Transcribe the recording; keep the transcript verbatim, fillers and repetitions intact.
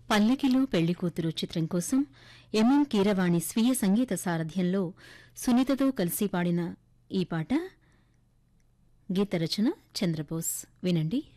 పల్లకిలో పెళ్లికూతురు చిత్రం కోసం ఎంఎం కీరవాణి స్వీయ సంగీత సారథ్యంలో సునీతతో కలిసి పాడిన ఈ పాట గీత రచన చంద్రబోస్. వినండి.